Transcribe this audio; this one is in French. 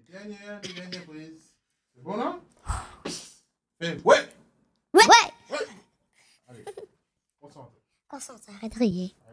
Dernière prise. C'est bon, non? Ouais. Ouais. Allez, concentre. Concentre, arrête de rire.